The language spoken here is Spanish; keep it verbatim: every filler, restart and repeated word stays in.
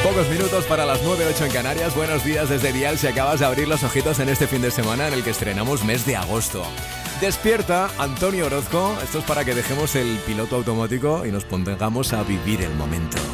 pocos minutos para las nueve ocho en Canarias. Buenos días desde Dial si acabas de abrir los ojitos en este fin de semana en el que estrenamos mes de agosto. Despierta, Antonio Orozco. Esto es para que dejemos el piloto automático y nos pongamos a vivir el momento.